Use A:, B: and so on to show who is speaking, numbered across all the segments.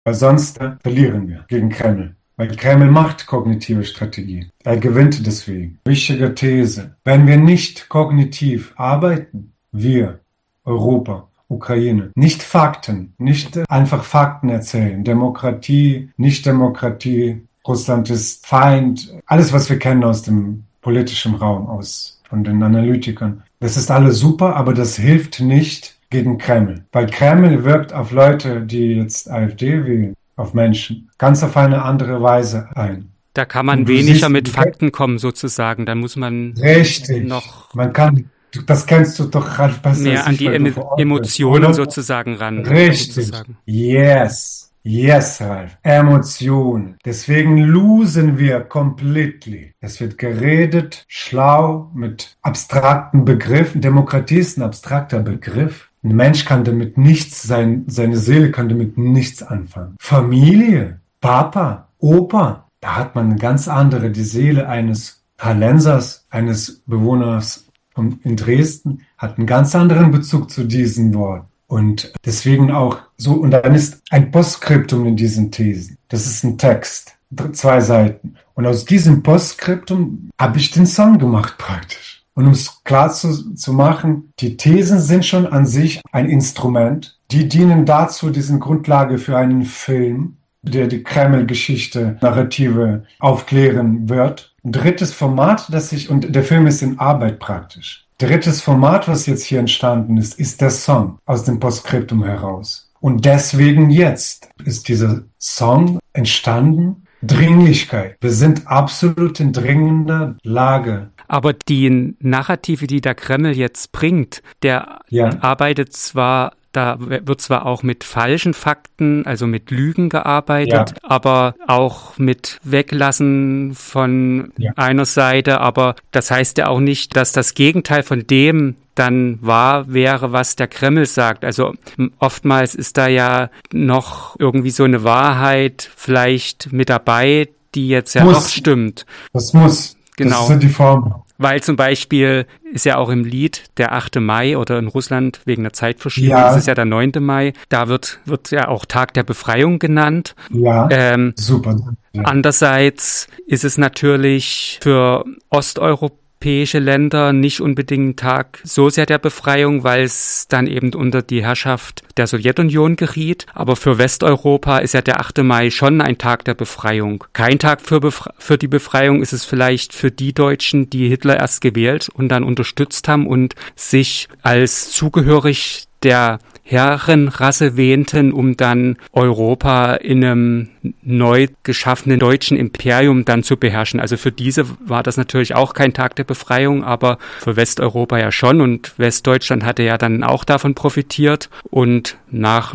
A: weil sonst verlieren wir gegen Kreml. Weil Kreml macht kognitive Strategien. Er gewinnt deswegen. Wichtige These. Wenn wir nicht kognitiv arbeiten, wir, Europa, Ukraine, nicht Fakten, nicht einfach Fakten erzählen, Demokratie, Nicht-Demokratie, Russland ist Feind, alles, was wir kennen aus dem politischen Raum, von den Analytikern, das ist alles super, aber das hilft nicht gegen Kreml. Weil Kreml wirkt auf Leute, die jetzt AfD wählen, auf Menschen, ganz auf eine andere Weise ein.
B: Da kann man weniger mit Fakten kommen, sozusagen. Da muss man noch...
A: Man kann, das kennst du doch, Ralf, besser
B: mehr an die Emotionen sozusagen ran.
A: Richtig.
B: Sozusagen.
A: Yes, Ralf. Emotionen. Deswegen losen wir completely. Es wird geredet, schlau, mit abstrakten Begriffen. Demokratie ist ein abstrakter Begriff. Ein Mensch kann damit nichts, seine Seele kann damit nichts anfangen. Familie, Papa, Opa, da hat man eine ganz andere, die Seele eines Halensers, eines Bewohners in Dresden, hat einen ganz anderen Bezug zu diesen Worten. Und deswegen auch so, und dann ist ein Postskriptum in diesen Thesen. Das ist ein Text, 2 Seiten. Und aus diesem Postskriptum habe ich den Song gemacht praktisch. Und um es klar zu machen, die Thesen sind schon an sich ein Instrument. Die dienen dazu, die sind Grundlage für einen Film, der die Kreml-Geschichte, Narrative aufklären wird. Ein drittes Format, und der Film ist in Arbeit praktisch. Drittes Format, was jetzt hier entstanden ist der Song aus dem Postskriptum heraus. Und deswegen jetzt ist dieser Song entstanden. Dringlichkeit. Wir sind absolut in dringender Lage.
B: Aber die Narrative, die der Kreml jetzt bringt, der arbeitet zwar, da wird zwar auch mit falschen Fakten, also mit Lügen gearbeitet, aber auch mit Weglassen von einer Seite. Aber das heißt ja auch nicht, dass das Gegenteil von dem dann wahr wäre, was der Kreml sagt. Also oftmals ist da ja noch irgendwie so eine Wahrheit vielleicht mit dabei, die jetzt ja doch stimmt.
A: Das muss.
B: Genau.
A: Das ist die Form.
B: Weil zum Beispiel ist ja auch im Lied der 8. Mai oder in Russland wegen der Zeitverschiebung, das ist ja der 9. Mai, da wird ja auch Tag der Befreiung genannt.
A: Ja, super. Ja.
B: Andererseits ist es natürlich für osteuropäische Länder nicht unbedingt ein Tag so sehr der Befreiung, weil es dann eben unter die Herrschaft der Sowjetunion geriet. Aber für Westeuropa ist ja der 8. Mai schon ein Tag der Befreiung. Kein Tag für die Befreiung ist es vielleicht für die Deutschen, die Hitler erst gewählt und dann unterstützt haben und sich als zugehörig der Herrenrasse wähnten, um dann Europa in einem neu geschaffenen deutschen Imperium dann zu beherrschen. Also für diese war das natürlich auch kein Tag der Befreiung, aber für Westeuropa ja schon, und Westdeutschland hatte ja dann auch davon profitiert und nach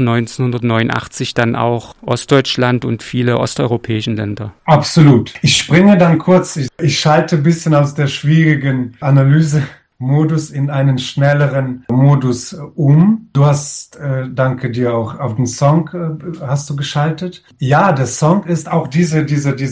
B: 1989 dann auch Ostdeutschland und viele osteuropäischen Länder.
A: Absolut. Ich springe dann kurz, ich schalte ein bisschen aus der schwierigen Analyse-Modus in einen schnelleren Modus um. Du hast, danke dir, auch auf den Song hast du geschaltet. Ja, der Song ist auch diese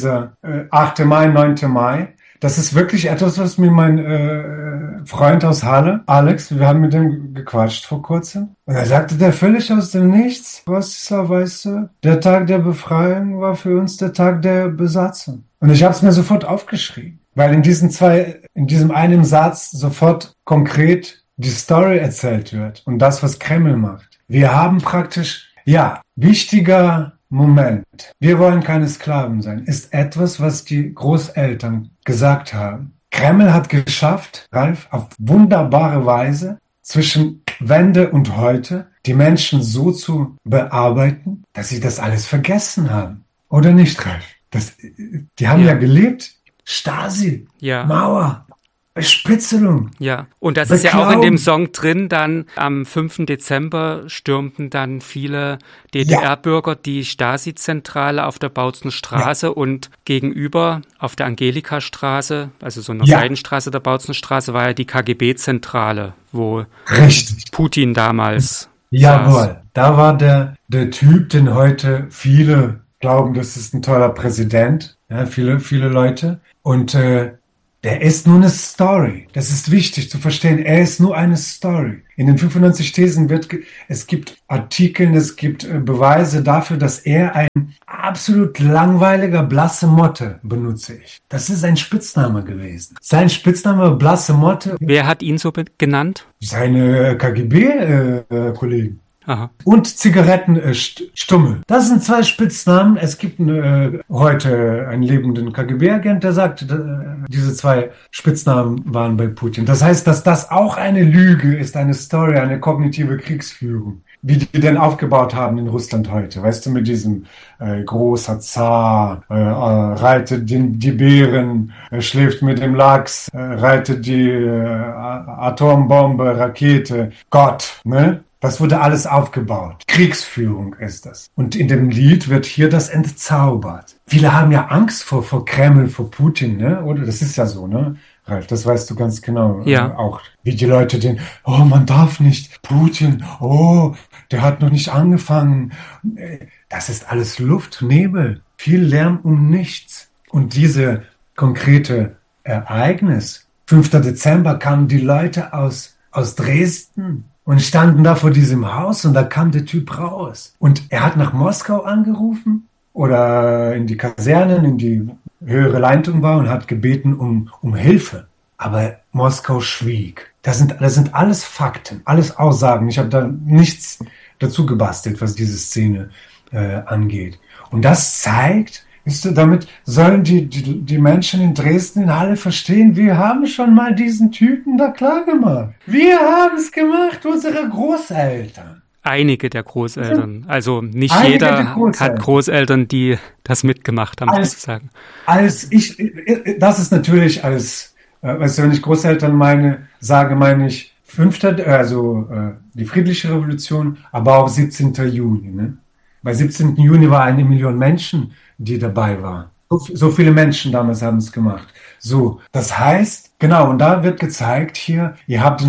A: 8. Mai, 9. Mai. Das ist wirklich etwas, was mir mein Freund aus Halle, Alex, wir haben mit dem gequatscht vor kurzem. Und er sagte, der völlig aus dem Nichts, Rostislav, weißt du, der Tag der Befreiung war für uns der Tag der Besatzung. Und ich habe es mir sofort aufgeschrieben, weil in diesem einen Satz sofort konkret die Story erzählt wird und das, was Kreml macht. Wir haben praktisch, wichtiger Moment. Wir wollen keine Sklaven sein, ist etwas, was die Großeltern gesagt haben. Kreml hat geschafft, Ralf, auf wunderbare Weise zwischen Wende und heute die Menschen so zu bearbeiten, dass sie das alles vergessen haben. Oder nicht, Ralf? Die haben ja gelebt. Stasi, Mauer, Bespitzelung.
B: Ja, und das ist ja auch in dem Song drin, dann am 5. Dezember stürmten dann viele DDR-Bürger die Stasi-Zentrale auf der Bautzener Straße und gegenüber auf der Angelika-Straße, also so eine Seitenstraße der Bautzener Straße, war ja die KGB-Zentrale, wo Putin damals
A: saß. Da war der Typ, den heute viele glauben, das ist ein toller Präsident, viele Leute. Und Der ist nur eine Story. Das ist wichtig zu verstehen. Er ist nur eine Story. In den 95 Thesen es gibt Artikel, es gibt Beweise dafür, dass er ein absolut langweiliger, blasse Motte, benutze ich. Das ist ein Spitzname gewesen. Sein Spitzname, blasse Motte.
B: Wer hat ihn so genannt?
A: Seine KGB-Kollegen.
B: Aha.
A: Und Zigarettenstummel. Das sind 2 Spitznamen. Es gibt heute einen lebenden KGB-Agent, der sagt, diese 2 Spitznamen waren bei Putin. Das heißt, dass das auch eine Lüge ist, eine Story, eine kognitive Kriegsführung, wie die denn aufgebaut haben in Russland heute. Weißt du, mit diesem großer Zar, reitet die Bären, schläft mit dem Lachs, reitet die Atombombe, Rakete, Gott, ne? Das wurde alles aufgebaut. Kriegsführung ist das. Und in dem Lied wird hier das entzaubert. Viele haben ja Angst vor Kreml, vor Putin, ne? Oder? Das ist ja so, ne? Ralf, das weißt du ganz genau.
B: Ja.
A: Auch wie die Leute denken, oh, man darf nicht. Putin, oh, der hat noch nicht angefangen. Das ist alles Luft, Nebel. Viel Lärm um nichts. Und diese konkrete Ereignis, 5. Dezember kamen die Leute aus Dresden und standen da vor diesem Haus und da kam der Typ raus. Und er hat nach Moskau angerufen oder in die Kasernen, in die höhere Leitung war und hat gebeten um Hilfe. Aber Moskau schwieg. Das sind alles Fakten, alles Aussagen. Ich habe da nichts dazu gebastelt, was diese Szene angeht. Und das zeigt, damit sollen die Menschen in Dresden in Halle verstehen, wir haben schon mal diesen Typen da klar gemacht. Wir haben es gemacht, unsere Großeltern.
B: Einige der Großeltern. Also nicht jeder hat Großeltern, die das mitgemacht haben, sozusagen.
A: Das ist natürlich weißt du, wenn ich Großeltern meine ich die friedliche Revolution, aber auch 17. Juni. Ne? Bei 17. Juni war 1 Million Menschen, die dabei waren. So viele Menschen damals haben es gemacht. So, das heißt, genau, und da wird gezeigt hier, ihr habt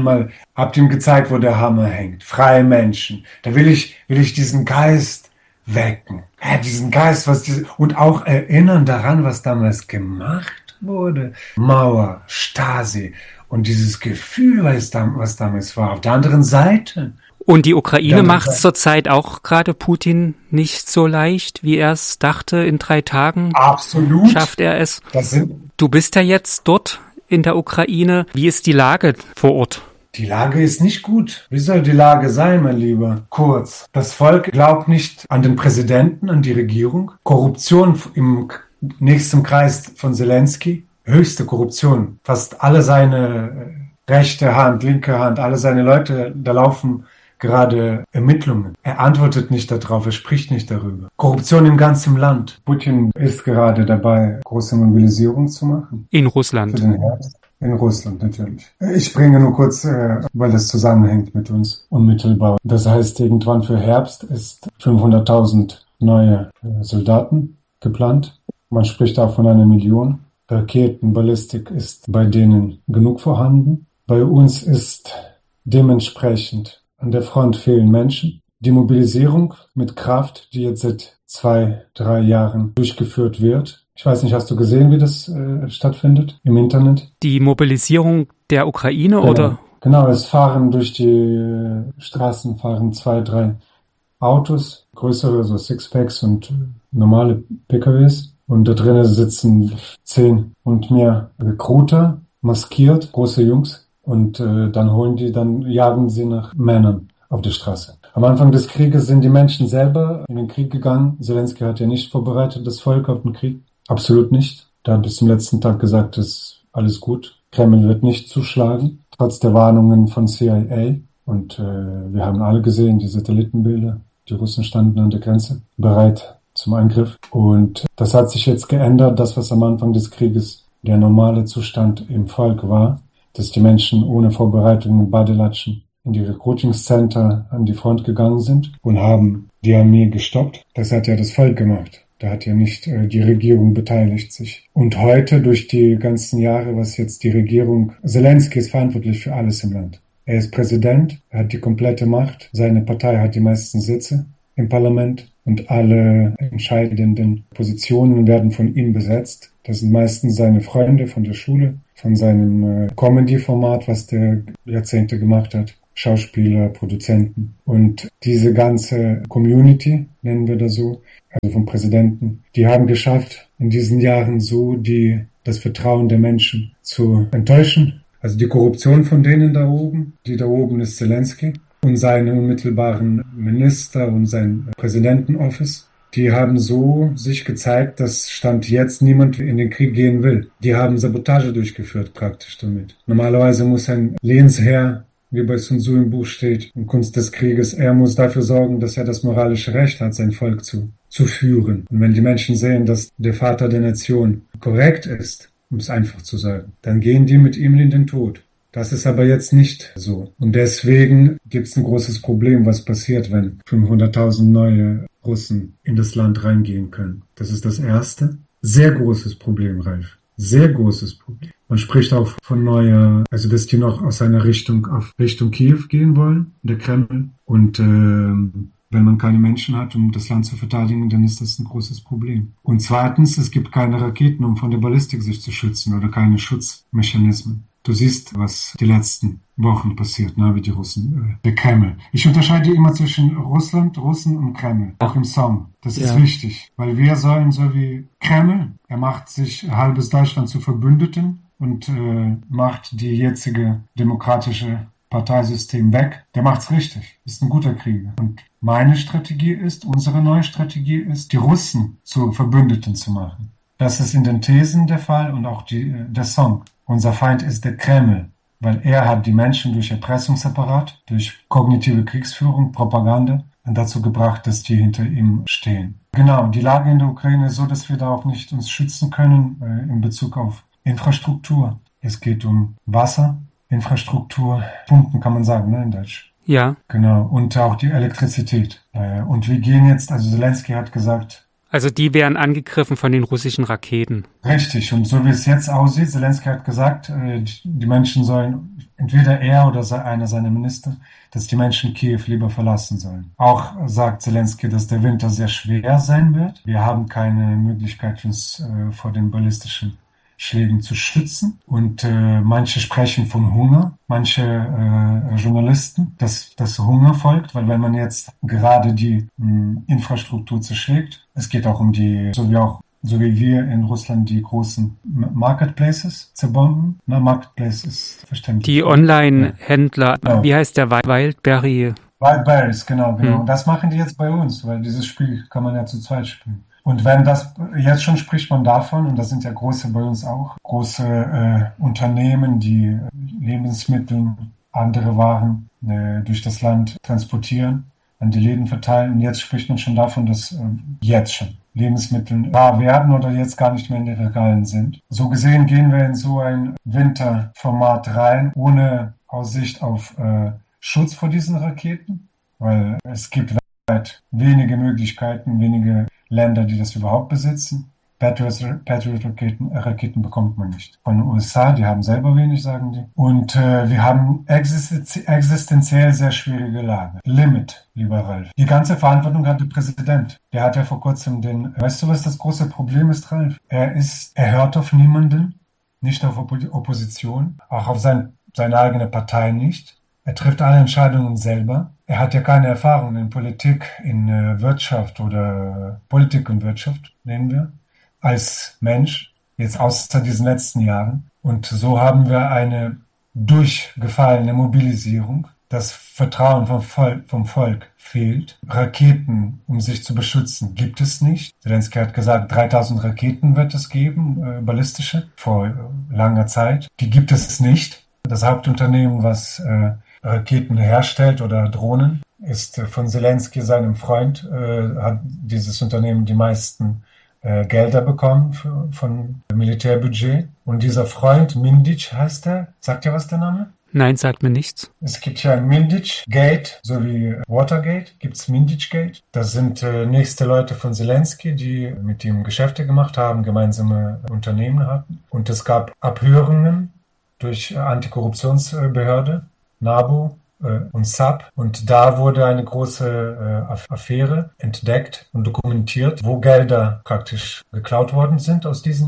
A: ihm gezeigt, wo der Hammer hängt. Freie Menschen. Da will ich diesen Geist wecken. Ja, diesen Geist, und auch erinnern daran, was damals gemacht wurde. Mauer, Stasi und dieses Gefühl, was damals war. Auf der anderen Seite.
B: Und die Ukraine macht es zurzeit auch gerade Putin nicht so leicht, wie er es dachte, in 3 Tagen.
A: Absolut.
B: Schafft er es. Du bist ja jetzt dort in der Ukraine. Wie ist die Lage vor Ort?
A: Die Lage ist nicht gut. Wie soll die Lage sein, mein Lieber? Kurz. Das Volk glaubt nicht an den Präsidenten, an die Regierung. Korruption im nächsten Kreis von Zelensky. Höchste Korruption. Fast alle seine rechte Hand, linke Hand, alle seine Leute, da laufen gerade Ermittlungen. Er antwortet nicht darauf, er spricht nicht darüber. Korruption im ganzen Land. Putin ist gerade dabei, große Mobilisierung zu machen.
B: In Russland.
A: Für den Herbst. In Russland natürlich. Ich bringe nur kurz, weil das zusammenhängt mit uns unmittelbar. Das heißt, irgendwann für Herbst ist 500.000 neue Soldaten geplant. Man spricht auch von 1 Million. Raketenballistik ist bei denen genug vorhanden. Bei uns ist dementsprechend an der Front fehlen Menschen. Die Mobilisierung mit Kraft, die jetzt seit 2-3 Jahren durchgeführt wird. Ich weiß nicht, hast du gesehen, wie das stattfindet im Internet?
B: Die Mobilisierung der Ukraine,
A: genau.
B: Oder?
A: Genau, es fahren durch die Straßen 2-3 Autos, größere, so Sixpacks und normale PKWs. Und da drinnen sitzen 10 und mehr Recruiter, maskiert, große Jungs. Und dann jagen sie nach Männern auf der Straße. Am Anfang des Krieges sind die Menschen selber in den Krieg gegangen. Zelensky hat ja nicht vorbereitet, das Volk auf den Krieg. Absolut nicht. Der hat bis zum letzten Tag gesagt, es ist alles gut. Kreml wird nicht zuschlagen, trotz der Warnungen von CIA. Und wir haben alle gesehen, die Satellitenbilder. Die Russen standen an der Grenze, bereit zum Angriff. Und das hat sich jetzt geändert. Das, was am Anfang des Krieges der normale Zustand im Volk war, dass die Menschen ohne Vorbereitung in Badelatschen in die Recruiting-Center an die Front gegangen sind und haben die Armee gestoppt. Das hat ja das Volk gemacht. Da hat ja nicht die Regierung beteiligt sich. Und heute, durch die ganzen Jahre, was jetzt die Regierung, Zelensky ist verantwortlich für alles im Land. Er ist Präsident, er hat die komplette Macht, seine Partei hat die meisten Sitze im Parlament und alle entscheidenden Positionen werden von ihm besetzt. Das sind meistens seine Freunde von der Schule, von seinem Comedy-Format, was der Jahrzehnte gemacht hat. Schauspieler, Produzenten. Und diese ganze Community, nennen wir das so, also vom Präsidenten, die haben geschafft, in diesen Jahren so das Vertrauen der Menschen zu enttäuschen. Also die Korruption von denen da oben, die da oben ist Zelensky und seine unmittelbaren Minister und sein Präsidentenoffice, die haben so sich gezeigt, dass Stand jetzt niemand in den Krieg gehen will. Die haben Sabotage durchgeführt praktisch damit. Normalerweise muss ein Lehnsherr, wie bei Sun Tzu im Buch steht, in Kunst des Krieges, er muss dafür sorgen, dass er das moralische Recht hat, sein Volk zu führen. Und wenn die Menschen sehen, dass der Vater der Nation korrekt ist, um es einfach zu sagen, dann gehen die mit ihm in den Tod. Das ist aber jetzt nicht so. Und deswegen gibt es ein großes Problem, was passiert, wenn 500.000 neue Russen in das Land reingehen können. Das ist das erste. Sehr großes Problem, Ralf. Sehr großes Problem. Man spricht auch von also dass die noch aus einer Richtung auf Richtung Kiew gehen wollen, der Kreml. Und wenn man keine Menschen hat, um das Land zu verteidigen, dann ist das ein großes Problem. Und zweitens, es gibt keine Raketen, um von der Ballistik sich zu schützen oder keine Schutzmechanismen. Du siehst, was die letzten Wochen passiert, wie die Russen, der Kreml. Ich unterscheide immer zwischen Russland, Russen und Kreml, auch im Song. Das ist wichtig, weil wir sollen so wie Kreml, er macht sich halbes Deutschland zu Verbündeten und macht die jetzige demokratische Parteisystem weg. Der macht's richtig, ist ein guter Krieger. Und unsere neue Strategie ist, die Russen zu Verbündeten zu machen. Das ist in den Thesen der Fall und auch der Song. Unser Feind ist der Kreml, weil er hat die Menschen durch Erpressungsapparat, durch kognitive Kriegsführung, Propaganda dazu gebracht, dass die hinter ihm stehen. Genau, die Lage in der Ukraine ist so, dass wir da auch nicht uns schützen können in Bezug auf Infrastruktur. Es geht um Wasser, Infrastruktur, Pumpen kann man sagen, in Deutsch.
B: Ja.
A: Genau, und auch die Elektrizität. Und wir gehen jetzt, also Zelensky hat gesagt,
B: also die werden angegriffen von den russischen Raketen.
A: Richtig, und so wie es jetzt aussieht, Zelensky hat gesagt, die Menschen sollen, entweder er oder einer seiner Minister, dass die Menschen Kiew lieber verlassen sollen. Auch sagt Zelensky, dass der Winter sehr schwer sein wird. Wir haben keine Möglichkeit, uns vor den ballistischen Schlägen zu schützen. Und manche sprechen von Hunger, manche Journalisten, dass Hunger folgt, weil wenn man jetzt gerade die Infrastruktur zerschlägt, es geht auch um so wie wir in Russland die großen Marketplaces zerbomben. Marketplace ist verständlich.
B: Die Online-Händler, wie heißt der Wildberry?
A: Wildberries, genau. Und das machen die jetzt bei uns, weil dieses Spiel kann man ja zu zweit spielen. Und jetzt schon spricht man davon, und das sind ja große bei uns auch, große Unternehmen, die Lebensmittel, andere Waren durch das Land transportieren, an die Läden verteilen. Und jetzt spricht man schon davon, dass jetzt schon Lebensmittel rar werden oder jetzt gar nicht mehr in den Regalen sind. So gesehen gehen wir in so ein Winterformat rein, ohne Aussicht auf Schutz vor diesen Raketen, weil es gibt weltweit wenige Möglichkeiten, wenige Länder, die das überhaupt besitzen. Patriot-Raketen bekommt man nicht. Von den USA, die haben selber wenig, sagen die. Und wir haben existenziell sehr schwierige Lage. Limit, lieber Ralf. Die ganze Verantwortung hat der Präsident. Der hat ja vor kurzem weißt du, was das große Problem ist, Ralf? Er hört auf niemanden, nicht auf Opposition, auch auf seine eigene Partei nicht. Er trifft alle Entscheidungen selber. Er hat ja keine Erfahrung in Politik, in Wirtschaft oder Politik und Wirtschaft, nennen wir, als Mensch, jetzt außer diesen letzten Jahren. Und so haben wir eine durchgefallene Mobilisierung. Das Vertrauen vom Volk fehlt. Raketen, um sich zu beschützen, gibt es nicht. Zelensky hat gesagt, 3000 Raketen wird es geben, ballistische, vor langer Zeit. Die gibt es nicht. Das Hauptunternehmen, was Raketen herstellt oder Drohnen, ist von Zelensky, seinem Freund, hat dieses Unternehmen die meisten Gelder bekommen von Militärbudget. Und dieser Freund, Mindic heißt er, sagt ja was der Name?
B: Nein, sagt mir nichts.
A: Es gibt ja ein Mindic-Gate, so wie Watergate, gibt's Mindic-Gate. Das sind nächste Leute von Zelensky, die mit ihm Geschäfte gemacht haben, gemeinsame Unternehmen hatten. Und es gab Abhörungen durch Antikorruptionsbehörde, NABU und SAP. Und da wurde eine große Affäre entdeckt und dokumentiert, wo Gelder praktisch geklaut worden sind aus diesen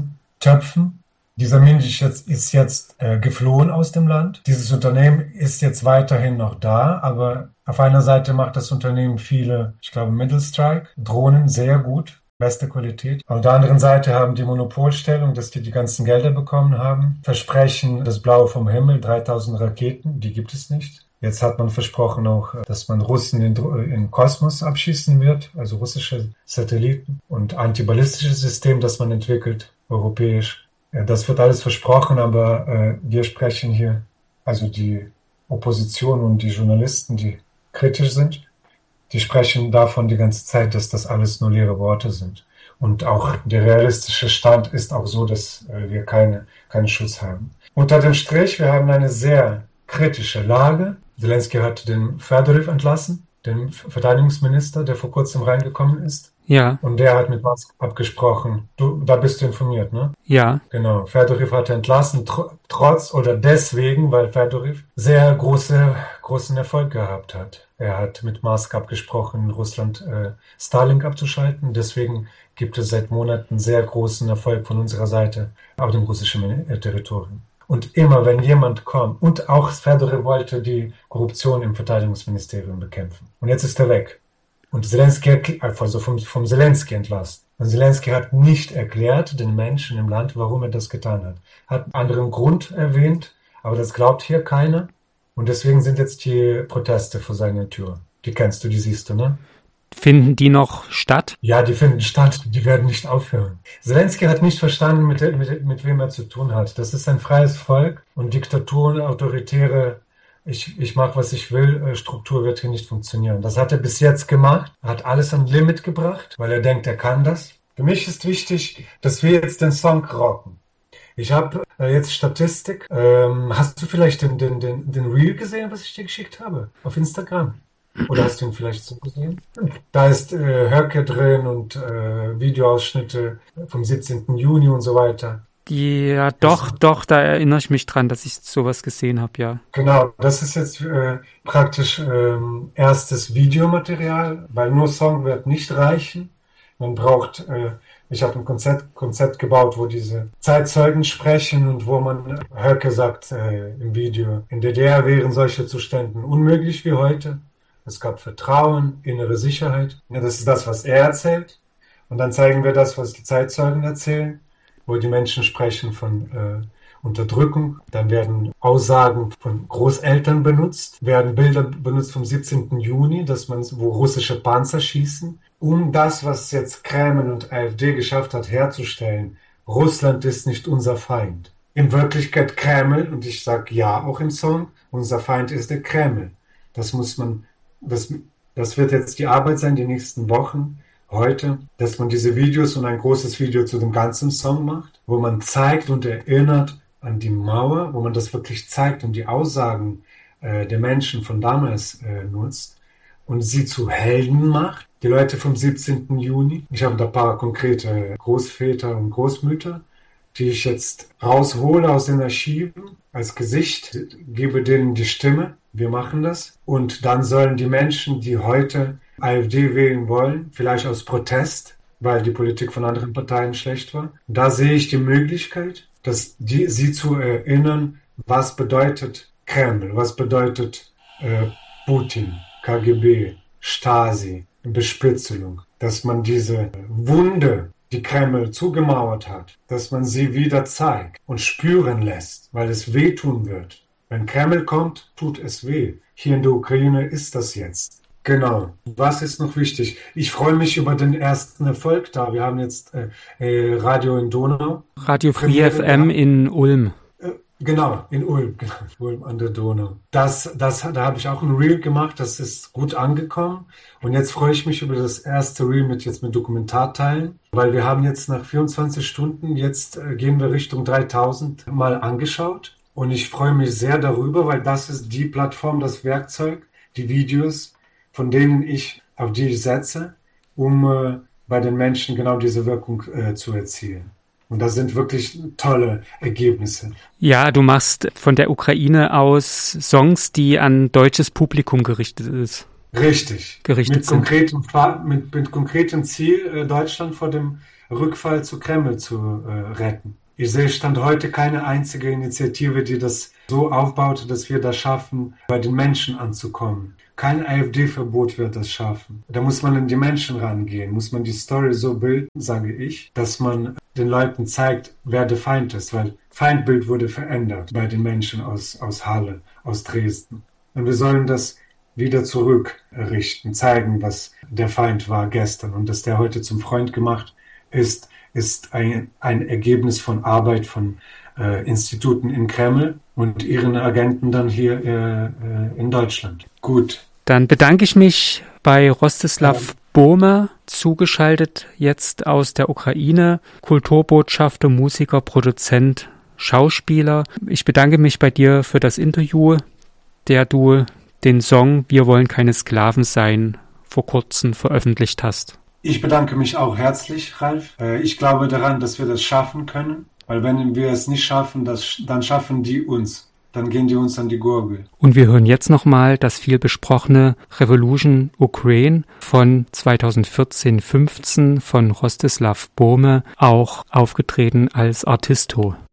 A: Töpfen. Dieser Mensch ist jetzt geflohen aus dem Land. Dieses Unternehmen ist jetzt weiterhin noch da, aber auf einer Seite macht das Unternehmen viele, ich glaube, Middle Strike, Drohnen sehr gut, beste Qualität. Auf der anderen Seite haben die Monopolstellung, dass die ganzen Gelder bekommen haben, versprechen das Blaue vom Himmel, 3000 Raketen, die gibt es nicht. Jetzt hat man versprochen auch, dass man Russen in Kosmos abschießen wird, also russische Satelliten und antiballistisches System, das man entwickelt, europäisch. Ja, das wird alles versprochen, aber wir sprechen hier, also die Opposition und die Journalisten, die kritisch sind, die sprechen davon die ganze Zeit, dass das alles nur leere Worte sind. Und auch der realistische Stand ist auch so, dass wir keinen Schutz haben. Unter dem Strich, wir haben eine sehr kritische Lage. Zelensky hat den Fedoryv entlassen, den Verteidigungsminister, der vor kurzem reingekommen ist.
B: Ja.
A: Und der hat mit Musk abgesprochen. Da bist du informiert, ne?
B: Ja.
A: Genau. Fedoryv hat er entlassen, trotz oder deswegen, weil Fedoryv sehr großen Erfolg gehabt hat. Er hat mit Musk abgesprochen, in Russland Starlink abzuschalten. Deswegen gibt es seit Monaten sehr großen Erfolg von unserer Seite auf dem russischen Territorium. Und immer, wenn jemand kommt, und auch Fedoryv wollte die Korruption im Verteidigungsministerium bekämpfen. Und jetzt ist er weg. Und Zelensky, also vom Zelensky entlassen. Und Zelensky hat nicht erklärt den Menschen im Land, warum er das getan hat. Hat einen anderen Grund erwähnt, aber das glaubt hier keiner. Und deswegen sind jetzt die Proteste vor seiner Tür. Die kennst du, die siehst du, ne?
B: Finden die noch statt?
A: Ja, die finden statt. Die werden nicht aufhören. Zelensky hat nicht verstanden, mit wem er zu tun hat. Das ist ein freies Volk und Diktaturen, autoritäre ich mache, was ich will, Struktur wird hier nicht funktionieren. Das hat er bis jetzt gemacht, hat alles an Limit gebracht, weil er denkt, er kann das. Für mich ist wichtig, dass wir jetzt den Song rocken. Ich habe jetzt Statistik. Hast du vielleicht den Reel gesehen, was ich dir geschickt habe? Auf Instagram? Oder hast du ihn vielleicht so gesehen? Da ist Hörke drin und Videoausschnitte vom 17. Juni und so weiter.
B: Ja, doch, da erinnere ich mich dran, dass ich sowas gesehen habe, ja.
A: Genau, das ist jetzt praktisch erstes Videomaterial, weil nur Song wird nicht reichen. Man braucht, ich habe ein Konzept gebaut, wo diese Zeitzeugen sprechen und wo man, Höcke sagt im Video, in DDR wären solche Zustände unmöglich wie heute. Es gab Vertrauen, innere Sicherheit. Ja, das ist das, was er erzählt. Und dann zeigen wir das, was die Zeitzeugen erzählen, wo die Menschen sprechen von Unterdrückung. Dann werden Aussagen von Großeltern benutzt, werden Bilder benutzt vom 17. Juni, wo russische Panzer schießen, um das, was jetzt Kreml und AfD geschafft hat, herzustellen. Russland ist nicht unser Feind. In Wirklichkeit Kreml, und ich sage ja auch im Song, unser Feind ist der Kreml. Das wird jetzt die Arbeit sein, die nächsten Wochen, heute, dass man diese Videos und ein großes Video zu dem ganzen Song macht, wo man zeigt und erinnert an die Mauer, wo man das wirklich zeigt und die Aussagen der Menschen von damals nutzt und sie zu Helden macht. Die Leute vom 17. Juni. Ich habe da ein paar konkrete Großväter und Großmütter, die ich jetzt raushole aus den Archiven als Gesicht, gebe denen die Stimme. Wir machen das. Und dann sollen die Menschen, die heute AfD wählen wollen, vielleicht aus Protest, weil die Politik von anderen Parteien schlecht war. Da sehe ich die Möglichkeit, dass sie zu erinnern, was bedeutet Kreml, was bedeutet Putin, KGB, Stasi, Bespitzelung, dass man diese Wunde, die Kreml zugemauert hat, dass man sie wieder zeigt und spüren lässt, weil es wehtun wird. Wenn Kreml kommt, tut es weh. Hier in der Ukraine ist das jetzt. Genau. Was ist noch wichtig? Ich freue mich über den ersten Erfolg da. Wir haben jetzt Radio in Donau.
B: Radio Free FM in Ulm.
A: Genau, in Ulm. Genau, Ulm an der Donau. Da habe ich auch ein Reel gemacht. Das ist gut angekommen. Und jetzt freue ich mich über das erste Reel mit Dokumentarteilen. Weil wir haben jetzt nach 24 Stunden, jetzt gehen wir Richtung 3000 Mal angeschaut. Und ich freue mich sehr darüber, weil das ist die Plattform, das Werkzeug, die Videos, auf die ich setze, um bei den Menschen genau diese Wirkung zu erzielen. Und das sind wirklich tolle Ergebnisse.
B: Ja, du machst von der Ukraine aus Songs, die an deutsches Publikum gerichtet ist.
A: Richtig.
B: Mit
A: konkretem Ziel, Deutschland vor dem Rückfall zu Kreml zu retten. Ich sehe Stand heute keine einzige Initiative, die das so aufbaut, dass wir das schaffen, bei den Menschen anzukommen. Kein AfD-Verbot wird das schaffen. Da muss man an die Menschen rangehen, muss man die Story so bilden, sage ich, dass man den Leuten zeigt, wer der Feind ist, weil Feindbild wurde verändert bei den Menschen aus Halle, aus Dresden. Und wir sollen das wieder zurückrichten, zeigen, was der Feind war gestern und dass der heute zum Freund gemacht ist ein Ergebnis von Arbeit von Instituten in Kreml und ihren Agenten dann hier in Deutschland. Gut.
B: Dann bedanke ich mich bei Rostislav Bome, zugeschaltet jetzt aus der Ukraine, Kulturbotschafter, Musiker, Produzent, Schauspieler. Ich bedanke mich bei dir für das Interview, der du den Song Wir wollen keine Sklaven sein vor kurzem veröffentlicht hast.
A: Ich bedanke mich auch herzlich, Ralf. Ich glaube daran, dass wir das schaffen können, weil wenn wir es nicht schaffen, dann schaffen die uns. Dann gehen die uns an die Gurgel.
B: Und wir hören jetzt nochmal das viel besprochene Revolution Ukraine von 2014-15 von Rostislav Bome, auch aufgetreten als Artisto.